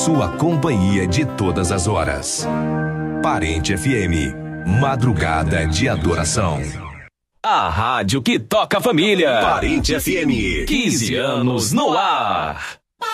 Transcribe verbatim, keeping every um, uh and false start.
sua companhia de todas as horas. Parente F M, madrugada de adoração. A rádio que toca a família. Parente F M. quinze anos no ar.